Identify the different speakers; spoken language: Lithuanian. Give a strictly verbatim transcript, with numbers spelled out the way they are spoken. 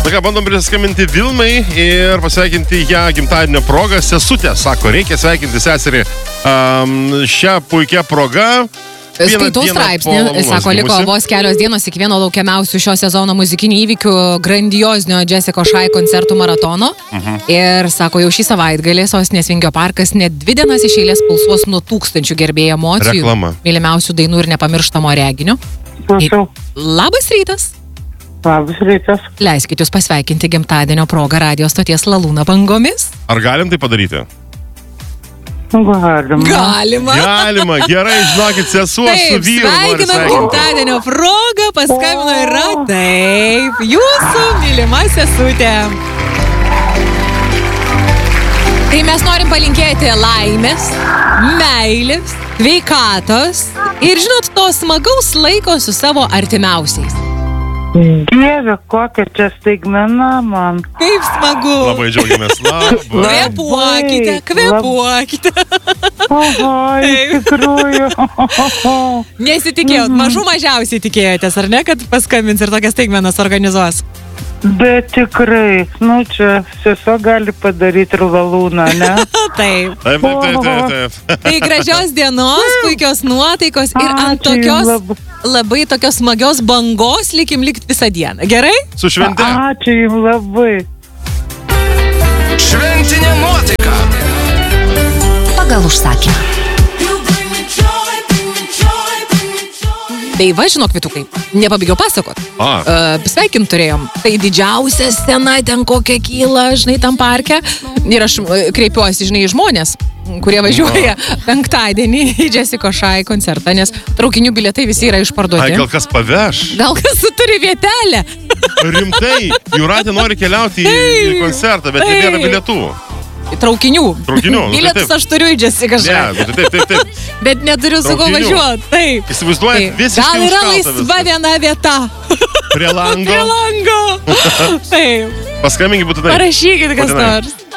Speaker 1: Na ką, bandom prisiskambinti Vilmai ir pasveikinti ją gimtadienio progą. Sesutė, sako, reikia sveikinti seserį um, šią puikią progą.
Speaker 2: Skaitau straipsnį, sako, liko vos kelios dienos iki vieno laukiamiausių šio sezono muzikinių įvykių grandiozinio Jessica Shy koncertų maratono. Uh-huh. Ir, sako, jau šį savaitgalį Sostinės Vingio parkas net dvi dienas iš eilės pulsuos nuo tūkstančių gerbėjų emocijų.
Speaker 1: Reklama.
Speaker 2: Mylimiausių dainų ir nepamirštamo reginio.
Speaker 3: Prašau.
Speaker 2: Labas rytas.
Speaker 3: Labas rytas.
Speaker 2: Leiskit jūs pasveikinti gimtadienio progą radio stoties Lalūna bangomis.
Speaker 1: Ar galim tai padaryti?
Speaker 3: Galima.
Speaker 2: Galima.
Speaker 1: Galima, gerai, žinokit, sesuo
Speaker 2: Taip,
Speaker 1: su vyru.
Speaker 2: sveikinam gimtadienio progą, paskambino yra taip, jūsų mylima sesutė. Tai mes norim palinkėti laimės, meilės, sveikatos ir, žinot, to smagaus laiko su savo artimiausiais.
Speaker 3: Dieve, kokia čia staigmena man.
Speaker 2: Kaip smagu.
Speaker 1: Labai džiaugiamės. Labai.
Speaker 2: Kvepuokite, kvepuokite.
Speaker 3: Oho, iš tikrųjų.
Speaker 2: Nesitikėjot, mažų mažiausiai tikėjotės, ar ne, kad paskambins ir tokias staigmenas organizuos?
Speaker 3: Bet tikrai, nu čia sesuo gali padaryti ir Lalūną, ne?
Speaker 2: Taip.
Speaker 1: Taip, taip, taip, taip, taip.
Speaker 2: Tai gražios dienos, puikios nuotaikos ir ant
Speaker 3: Ačiū
Speaker 2: tokios
Speaker 3: jums labai.
Speaker 2: labai tokios smagios bangos likim likt visą dieną. Gerai?
Speaker 1: Su švente.
Speaker 3: Ačiū jums labai.
Speaker 4: Šventinė nuotaika.
Speaker 5: Pagal užsakymą.
Speaker 2: Tai va, žinok, Vytukai, nepabaigiau pasakot.
Speaker 1: A.
Speaker 2: Uh, sveikint turėjom. Tai didžiausia scena ten kokia kyla, žinai, tam parke. Ir aš uh, kreipiuosi, žinai, į žmonės, kurie važiuoja penktadienį į Jessica Shy koncertą, nes traukinių bilietai visi yra išparduoti.
Speaker 1: Ai, gal kas paveš?
Speaker 2: Gal kas turi vietelę?
Speaker 1: Rimtai, Jūratė nori keliauti į, į koncertą, bet
Speaker 2: Taip.
Speaker 1: nebėra bilietų.
Speaker 2: Traukinių.
Speaker 1: Traukinių, nu,
Speaker 2: Bilietus
Speaker 1: taip.
Speaker 2: aš turiu į Jessica Shy.
Speaker 1: Ne, bet taip, taip, taip.
Speaker 2: Bet neturiu su ko
Speaker 1: Traukinių.
Speaker 2: važiuoti. Taip.
Speaker 1: Įsivaizduojat,
Speaker 2: Taip.
Speaker 1: visiškai
Speaker 2: Gal yra
Speaker 1: užkalta
Speaker 2: laisva
Speaker 1: viskas.
Speaker 2: viena vieta?
Speaker 1: Prie lango.
Speaker 2: Prie lango. Taip.
Speaker 1: Paskambinkit būtų taip.
Speaker 2: Parašykit kas
Speaker 1: Būtinai.
Speaker 2: nors.